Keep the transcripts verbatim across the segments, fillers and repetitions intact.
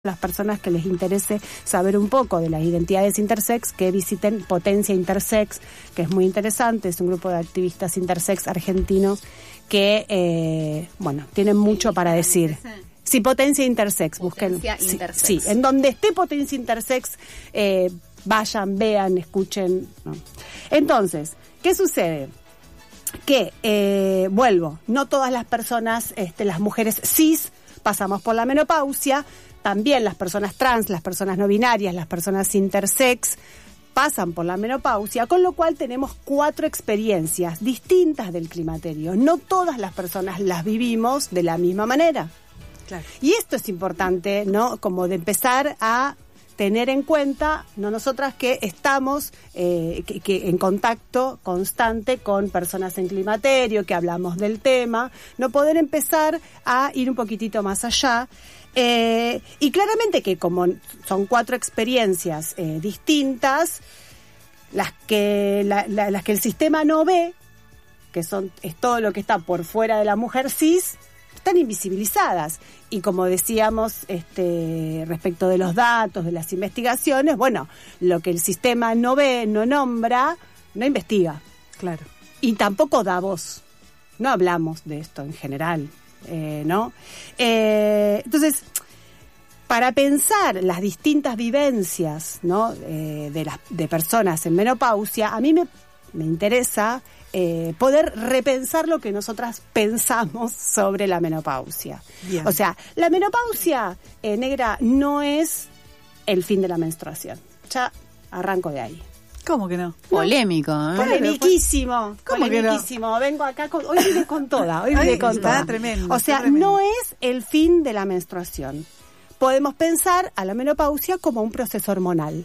las personas que les interese saber un poco de las identidades intersex, que visiten Potencia Intersex, que es muy interesante, es un grupo de activistas intersex argentinos que, eh, bueno, tienen mucho para decir. Sí, Potencia Intersex, busquen. Potencia Intersex. Sí, sí, en donde esté Potencia Intersex, eh, vayan, vean, escuchen, ¿no? Entonces, ¿qué sucede? Que, eh, vuelvo, no todas las personas, este, las mujeres cis, pasamos por la menopausia. También las personas trans, las personas no binarias, las personas intersex pasan por la menopausia, con lo cual tenemos cuatro experiencias distintas del climaterio. No todas las personas las vivimos de la misma manera. Claro. Y esto es importante, ¿no? Como de empezar a tener en cuenta, no nosotras que estamos eh, que, que en contacto constante con personas en climaterio, que hablamos del tema, no poder empezar a ir un poquitito más allá. Eh, y claramente que como son cuatro experiencias eh, distintas, las que la, la, las que el sistema no ve, que son es todo lo que está por fuera de la mujer cis, están invisibilizadas. Y como decíamos este, respecto de los datos, de las investigaciones, bueno, lo que el sistema no ve, no nombra, no investiga. Claro. Y tampoco da voz. No hablamos de esto en general. Eh, ¿no? Eh, entonces, para pensar las distintas vivencias, ¿no? eh, de las de personas en menopausia, a mí me, me interesa eh, poder repensar lo que nosotras pensamos sobre la menopausia. Bien. O sea, la menopausia, eh, negra, no es el fin de la menstruación. Ya arranco de ahí. ¿Cómo que no? Polémico, ¿eh? Polemiquísimo. ¿Cómo polemiquísimo. Que no? Vengo acá con, hoy vine con toda, hoy vine con está toda. Tremendo, o sea, tremendo. No es el fin de la menstruación. Podemos pensar a la menopausia como un proceso hormonal.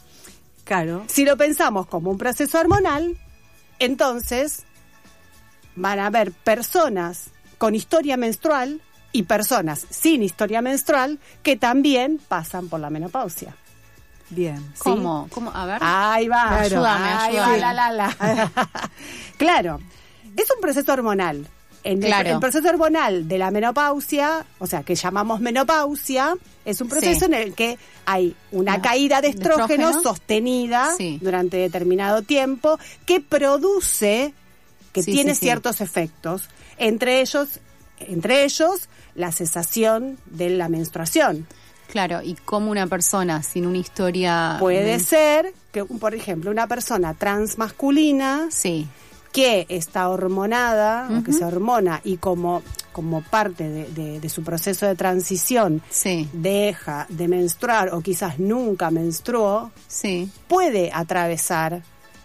Claro. Si lo pensamos como un proceso hormonal, entonces van a haber personas con historia menstrual y personas sin historia menstrual que también pasan por la menopausia. Bien. ¿Sí? ¿Cómo? ¿Cómo? A ver. Ahí va. Claro. Ayúdame, Ahí ayúdame. va, la, la, la. Claro. Es un proceso hormonal. En claro. el, el proceso hormonal de la menopausia, o sea, que llamamos menopausia, es un proceso sí. en el que hay una no. caída de estrógeno, ¿De estrógeno? sostenida sí. durante determinado tiempo que produce, que sí, tiene sí, ciertos sí. efectos, entre ellos, entre ellos la cesación de la menstruación. Claro, y como una persona sin una historia... Puede ser que, por ejemplo, una persona transmasculina sí. que está hormonada, uh-huh. o que se hormona, y como, como parte de, de, de su proceso de transición sí. deja de menstruar, o quizás nunca menstruó, sí. puede atravesar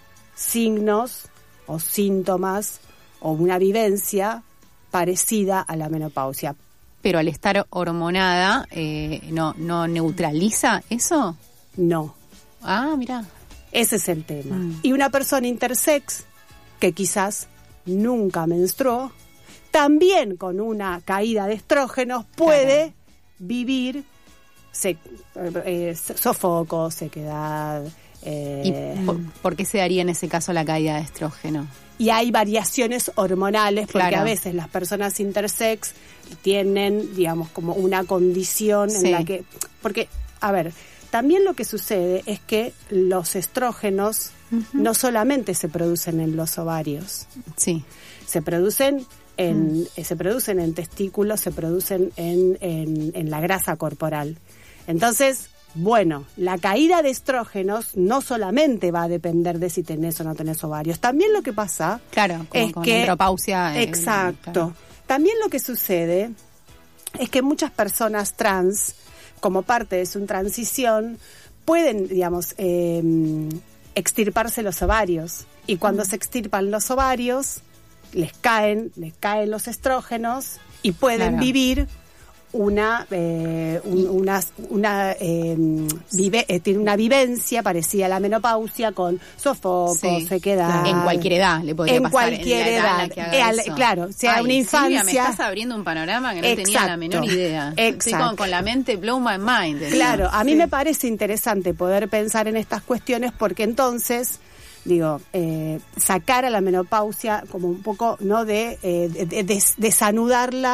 signos o síntomas o una vivencia parecida a la menopausia. Pero al estar hormonada, eh, ¿no no neutraliza eso? No. Ah, mira. Ese es el tema. Mm. Y una persona intersex, que quizás nunca menstruó, también con una caída de estrógenos, puede claro. vivir se, eh, sofoco, sequedad. Eh, ¿Y por, por qué se daría en ese caso la caída de estrógeno? Y hay variaciones hormonales, porque claro. a veces las personas intersex tienen, digamos, como una condición sí. en la que... Porque, a ver, también lo que sucede es que los estrógenos uh-huh. no solamente se producen en los ovarios. Sí. Se producen en, uh-huh. se producen en testículos, se producen en, en, en la grasa corporal. Entonces... Bueno, la caída de estrógenos no solamente va a depender de si tenés o no tenés ovarios. También lo que pasa claro, como es con que... andropausia. Exacto. Eh, claro. También lo que sucede es que muchas personas trans, como parte de su transición, pueden, digamos, eh, extirparse los ovarios. Y cuando mm. se extirpan los ovarios, les caen, les caen los estrógenos y pueden claro. vivir... una eh, un, una una eh, vive, eh, tiene una vivencia parecida a la menopausia con sofoco, sí, sequedad. En cualquier edad le podría en pasar. Cualquier en edad. En cualquier edad. Eh, claro, sea Ay, una infancia. Silvia, me estás abriendo un panorama que no Exacto. tenía la menor idea. Exacto. Estoy con, con la mente blow my mind. ¿no? Claro, a mí sí. me parece interesante poder pensar en estas cuestiones porque entonces digo, eh, sacar a la menopausia como un poco, ¿no? De, eh, de, de desanudarla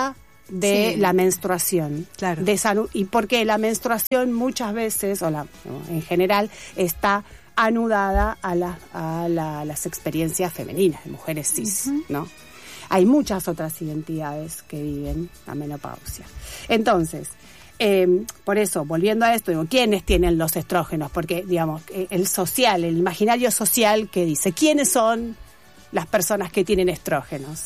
de Sí. la menstruación. Claro. De esa, y porque la menstruación muchas veces, o la, en general, está anudada a, la, a la, las experiencias femeninas de mujeres cis, uh-huh. ¿no? Hay muchas otras identidades que viven la menopausia. Entonces, eh, por eso, volviendo a esto, digo, ¿quiénes tienen los estrógenos? Porque, digamos, el social, el imaginario social que dice, ¿quiénes son las personas que tienen estrógenos?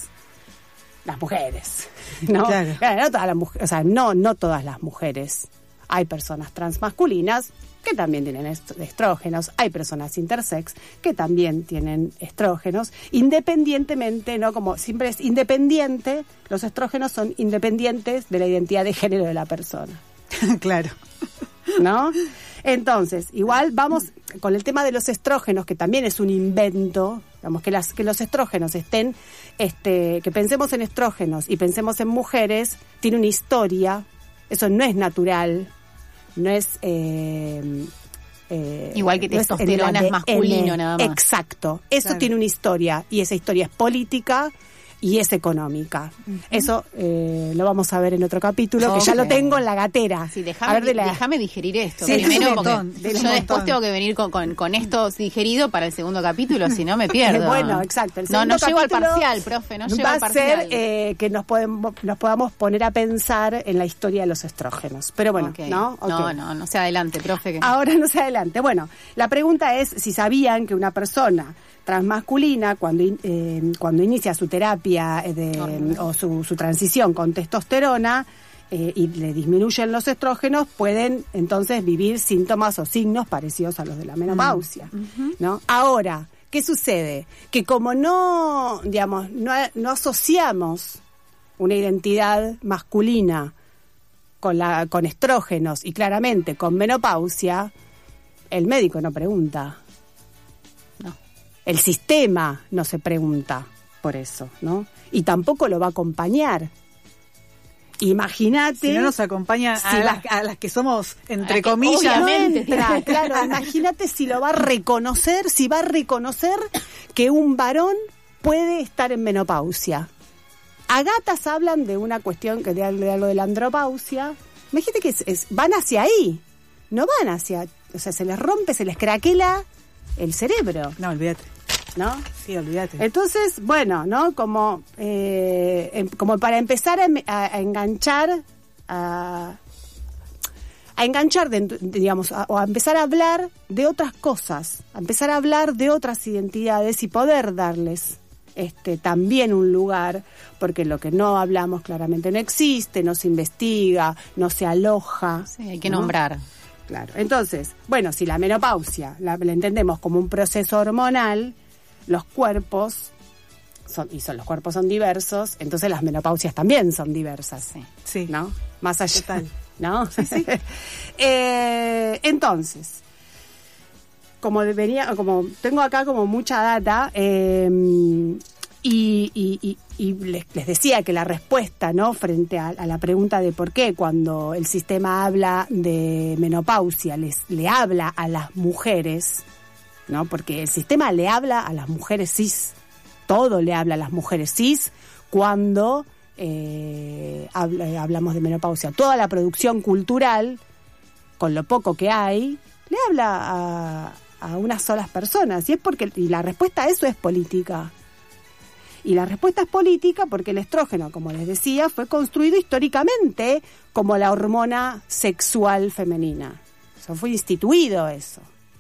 Las mujeres, ¿no? Claro. Claro, no todas las mujeres, o sea, no, no todas las mujeres. Hay personas transmasculinas que también tienen est- estrógenos, hay personas intersex que también tienen estrógenos, independientemente, ¿no? Como siempre es independiente, los estrógenos son independientes de la identidad de género de la persona. Claro. ¿No? Entonces, igual vamos con el tema de los estrógenos, que también es un invento, digamos, que las que los estrógenos estén, este, que pensemos en estrógenos y pensemos en mujeres, tiene una historia, eso no es natural, no es... Eh, eh, Igual que no es testosterona es masculino nada más. Exacto, eso Claro. tiene una historia, y esa historia es política y es económica. Uh-huh. Eso eh, lo vamos a ver en otro capítulo, Okay. que ya lo tengo en la gatera. Sí, déjame, A ver, de la... déjame digerir esto. Sí, primero, un porque montón, yo un después montón. tengo que venir con, con, con esto digerido para el segundo capítulo, si no me pierdo. Bueno, exacto. El no, no segundo llego al capítulo parcial, profe, no llego va al a parcial. ser eh, que nos, podemos, nos podamos poner a pensar en la historia de los estrógenos. Pero bueno, Okay. ¿no? Okay. No, no, no se adelante, profe. Que... Ahora no se adelante. Bueno, la pregunta es si sabían que una persona transmasculina, cuando, eh, cuando inicia su terapia de, o su, su transición con testosterona eh, y le disminuyen los estrógenos, pueden entonces vivir síntomas o signos parecidos a los de la menopausia, Uh-huh. ¿no? Ahora, ¿qué sucede? Que como no, digamos, no, no asociamos una identidad masculina con, la, con estrógenos y claramente con menopausia, el médico no pregunta. No. El sistema no se pregunta por eso, ¿no? Y tampoco lo va a acompañar. Imagínate... Si no nos acompaña si a, la- las, a las que somos, entre que comillas, obviamente. no entra, claro, imagínate si lo va a reconocer, si va a reconocer que un varón puede estar en menopausia. A gatas hablan de una cuestión que de, de algo de la andropausia. Imagínate que es, es- van hacia ahí, no van hacia, o sea, se les rompe, se les craquela el cerebro, No, olvídate. ¿no? Sí, olvídate. Entonces, bueno, ¿no? Como, eh, em- como para empezar a, em- a- a enganchar, a, a enganchar, dentro, digamos, a- o a empezar a hablar de otras cosas, a empezar a hablar de otras identidades y poder darles este también un lugar, porque lo que no hablamos claramente no existe, no se investiga, no se aloja. Sí, hay que ¿no? nombrar. Claro. Entonces, bueno, si la menopausia la, la entendemos como un proceso hormonal, los cuerpos son, y son los cuerpos son diversos, entonces las menopausias también son diversas, Sí. Sí. ¿no? Más allá, Total. ¿no? Sí, sí. eh, entonces, como venía, como tengo acá como mucha data, eh, y, y, y, y les, les decía que la respuesta, ¿no? Frente a, a la pregunta de por qué cuando el sistema habla de menopausia les le habla a las mujeres, ¿no? Porque el sistema le habla a las mujeres cis, todo le habla a las mujeres cis cuando eh, habla, hablamos de menopausia. Toda la producción cultural, con lo poco que hay, le habla a, a unas solas personas. Y es porque y la respuesta a eso es política. Y la respuesta es política porque el estrógeno, como les decía, fue construido históricamente como la hormona sexual femenina. O sea, fue instituido eso.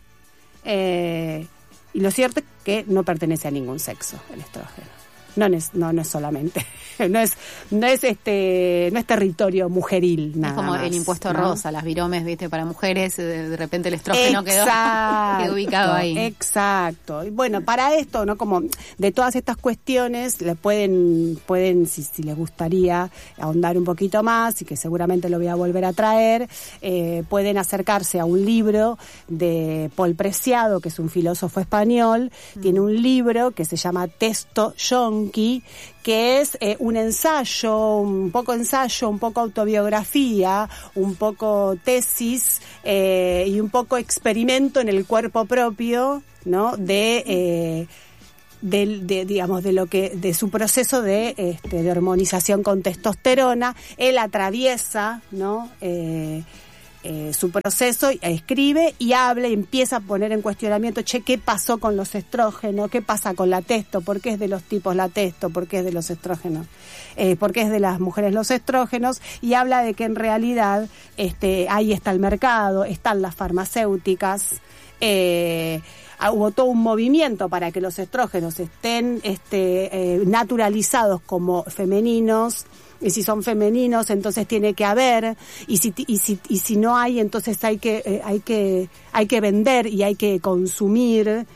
Eh, y lo cierto es que no pertenece a ningún sexo el estrógeno. No es, no, no es solamente, no es, no es este, no es territorio mujeril, nada Es como más, el impuesto ¿no? rosa, las viromes, viste, para mujeres, de, de repente el estrógeno quedó, Exacto, quedó ubicado ahí. Exacto. Y bueno, para esto, ¿no? Como de todas estas cuestiones, le pueden, pueden, si, si les gustaría ahondar un poquito más, y que seguramente lo voy a volver a traer, eh, pueden acercarse a un libro de Paul Preciado, que es un filósofo español, mm. tiene un libro que se llama Testo Yonki, que es eh, un ensayo, un poco ensayo, un poco autobiografía, un poco tesis eh, y un poco experimento en el cuerpo propio, ¿no? De, eh, de, de, digamos, de lo que, de su proceso de, este, de hormonización con testosterona. Él atraviesa, ¿no? Eh, Eh, su proceso, escribe y habla y empieza a poner en cuestionamiento, che, ¿qué pasó con los estrógenos? ¿Qué pasa con la testo? ¿Por qué es de los tipos la testo? ¿Por qué es de los estrógenos? Eh, ¿Por qué es de las mujeres los estrógenos? Y habla de que en realidad este, ahí está el mercado, están las farmacéuticas, eh, hubo todo un movimiento para que los estrógenos estén este, eh, naturalizados como femeninos. Y si son femeninos, entonces tiene que haber, y si y si y si no hay, entonces hay que eh, hay que hay que vender y hay que consumir.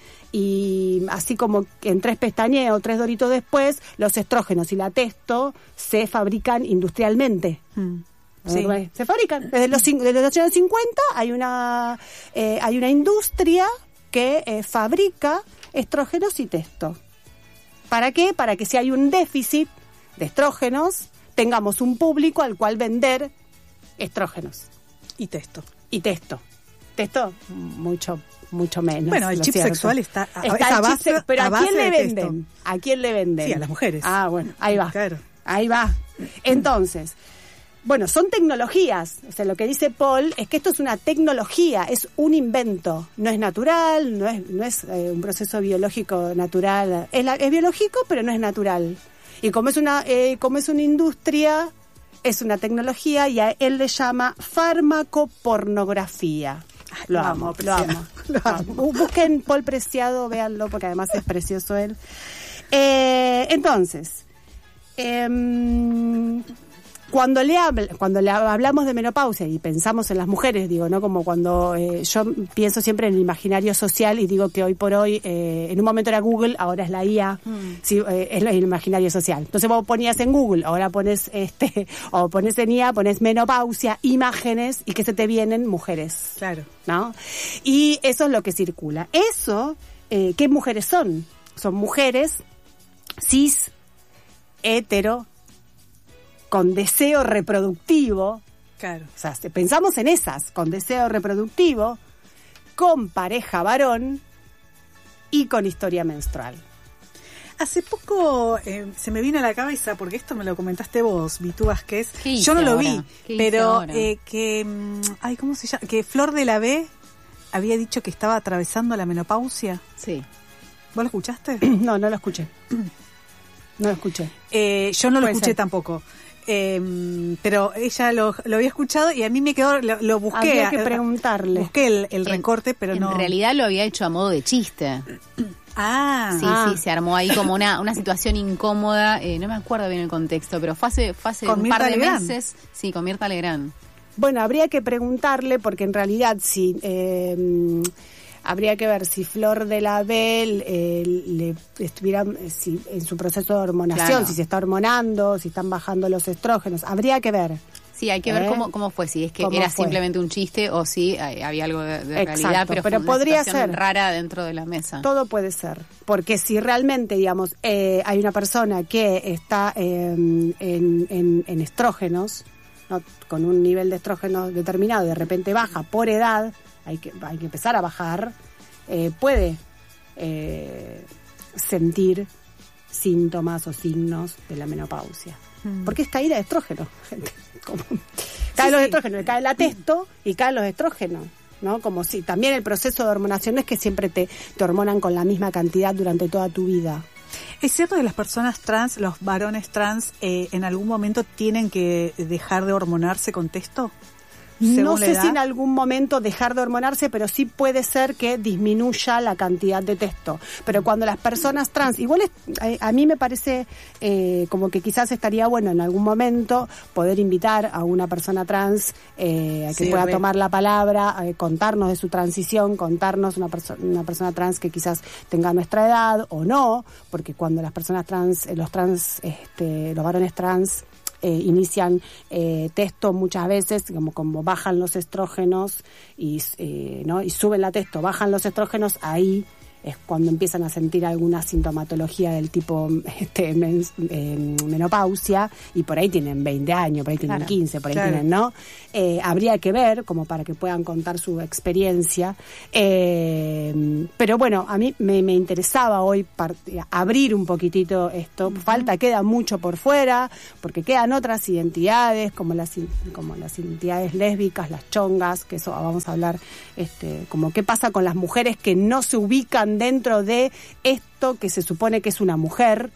Y así como en tres pestañeos, tres doritos después, los estrógenos y la testo se fabrican industrialmente. Mm. Sí. Se fabrican desde los desde los años cincuenta. Hay una eh, hay una industria que eh, fabrica estrógenos y testo. ¿Para qué? Para que si hay un déficit de estrógenos tengamos un público al cual vender estrógenos. Y testo. Y testo. Testo, mucho mucho menos. Bueno, el chip cierto. sexual está a, está a base, chip, pero ¿a, a quién le base venden? ¿A quién le venden? Sí, a las mujeres. Ah, bueno, ahí va. Claro. Ahí va. Entonces, bueno, son tecnologías. O sea, lo que dice Paul es que esto es una tecnología, es un invento. No es natural, no es no es eh, un proceso biológico natural. Es, la, es biológico, pero no es natural. Y como es una eh, como es una industria, es una tecnología y a él le llama farmacopornografía. Lo, lo amo, amo lo amo. Lo amo. Busquen Paul Preciado, véanlo, porque además es precioso él. Eh, entonces, eh, cuando le habla, cuando le hablamos de menopausia y pensamos en las mujeres, digo, ¿no? Como cuando eh, yo pienso siempre en el imaginario social y digo que hoy por hoy, eh, en un momento era Google, ahora es la I A, mm. sí, eh, es el imaginario social. Entonces vos ponías en Google, ahora pones este, o pones en I A, pones menopausia, imágenes, y que se te vienen mujeres. Claro. ¿No? Y eso es lo que circula. Eso, eh, ¿qué mujeres son? Son mujeres cis, hetero, con deseo reproductivo. Claro. O sea, si pensamos en esas, con deseo reproductivo, con pareja varón y con historia menstrual. Hace poco eh, se me vino a la cabeza, porque esto me lo comentaste vos, Vitu Vázquez. Yo no ahora? lo vi, pero eh, que, ay, ¿cómo se llama? Que Flor de la B había dicho que estaba atravesando la menopausia. Sí. ¿Vos lo escuchaste? No, no lo escuché. No lo escuché. Eh, yo no lo Puede escuché ser. tampoco. Eh, pero ella lo, lo había escuchado y a mí me quedó, lo, lo busqué. Habría que preguntarle. Busqué el, el en, recorte, pero en no. En realidad lo había hecho a modo de chiste. Ah. Sí, ah. sí, se armó ahí como una, una situación incómoda. Eh, no me acuerdo bien el contexto, pero fue hace, fue hace ¿Con un Mirta par de Legrand? meses. Sí, con Mirta Legrand. Bueno, habría que preguntarle, porque en realidad si eh, habría que ver si Flor de la B eh, le estuviera si, en su proceso de hormonación, Claro. si se está hormonando, si están bajando los estrógenos. Habría que ver. Sí, hay que ver ¿Eh? cómo, cómo fue, si es que ¿Cómo era fue? simplemente un chiste o si eh, había algo de, de Exacto, realidad, pero, pero fue una podría situación ser. rara dentro de la mesa. Todo puede ser, porque si realmente, digamos, eh, hay una persona que está eh, en, en, en estrógenos, ¿no? Con un nivel de estrógenos determinado y de repente baja por edad, hay que, hay que empezar a bajar, eh, puede eh, sentir síntomas o signos de la menopausia. Mm. Porque es caída de estrógeno, gente. Como, caen Sí, los sí. estrógenos, cae la testo y caen los estrógenos. ¿No? Como si también el proceso de hormonación no es que siempre te, te hormonan con la misma cantidad durante toda tu vida. ¿Es cierto que las personas trans, los varones trans, eh, en algún momento tienen que dejar de hormonarse con testo? No la sé edad. si en algún momento dejar de hormonarse, pero sí puede ser que disminuya la cantidad de testo. Pero cuando las personas trans, igual es, a, a mí me parece eh, como que quizás estaría bueno en algún momento poder invitar a una persona trans eh, a que Sí, pueda re. tomar la palabra, eh, contarnos de su transición, contarnos una, perso- una persona trans que quizás tenga nuestra edad o no, porque cuando las personas trans, eh, los trans, este, los varones trans, Eh, inician eh, testo muchas veces, como, como bajan los estrógenos y, eh, ¿no? y suben la testo, bajan los estrógenos, ahí es cuando empiezan a sentir alguna sintomatología del tipo este, men, eh, menopausia, y por ahí tienen veinte años, por ahí tienen claro, quince, por ahí claro. tienen, ¿no? Eh, habría que ver, como para que puedan contar su experiencia. Eh, pero bueno, a mí me, me interesaba hoy part- abrir un poquitito esto. Uh-huh. Falta, queda mucho por fuera, porque quedan otras identidades, como las, como las identidades lésbicas, las chongas, que eso vamos a hablar, este, como qué pasa con las mujeres que no se ubican dentro de esto que se supone que es una mujer,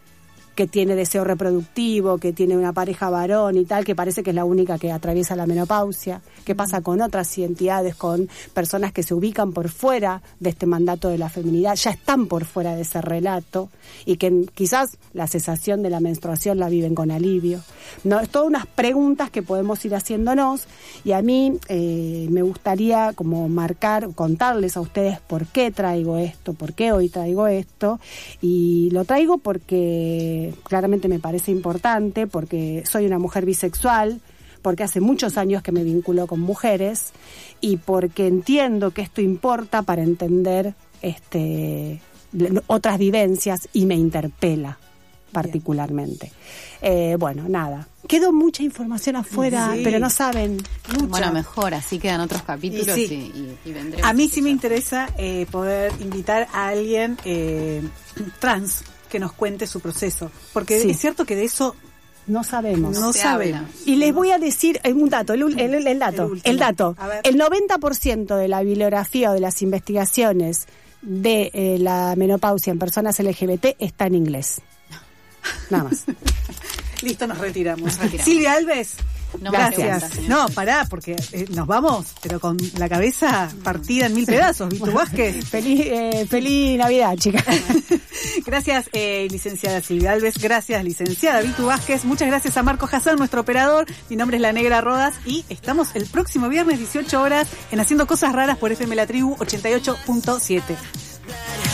que tiene deseo reproductivo, que tiene una pareja varón y tal, que parece que es la única que atraviesa la menopausia. ¿Qué pasa con otras identidades, con personas que se ubican por fuera de este mandato de la feminidad, ya están por fuera de ese relato, y que quizás la cesación de la menstruación la viven con alivio? No, es todas unas preguntas que podemos ir haciéndonos, y a mí eh, me gustaría como marcar, contarles a ustedes por qué traigo esto, por qué hoy traigo esto, y lo traigo porque claramente me parece importante, porque soy una mujer bisexual, porque hace muchos años que me vinculo con mujeres, y porque entiendo que esto importa para entender este otras vivencias, y me interpela particularmente. Eh, bueno, nada. Quedó mucha información afuera, sí. pero no saben mucho. Bueno, mejor, así quedan otros capítulos y, sí. y, y, y vendremos. A mí sí me interesa eh, poder invitar a alguien eh, trans que nos cuente su proceso, porque sí. es cierto que de eso no sabemos. No sabemos. Y les voy a decir un dato, el, el, el, el dato, el, el dato. El noventa por ciento de la bibliografía o de las investigaciones de eh, la menopausia en personas L G B T está en inglés. Nada más. Listo, nos retiramos. Nos retiramos. Silvia Alves. No, gracias. No, pará, porque eh, nos vamos, pero con la cabeza partida en mil pedazos. ¿Vitu Vázquez? Feliz, eh, feliz Navidad, chicas. Gracias, eh, licenciada Silvia Alves. Gracias, licenciada Vitu Vázquez. Muchas gracias a Marco Hassan, nuestro operador. Mi nombre es La Negra Rodas y estamos el próximo viernes, dieciocho horas, en Haciendo Cosas Raras por F M La Tribu ochenta y ocho punto siete.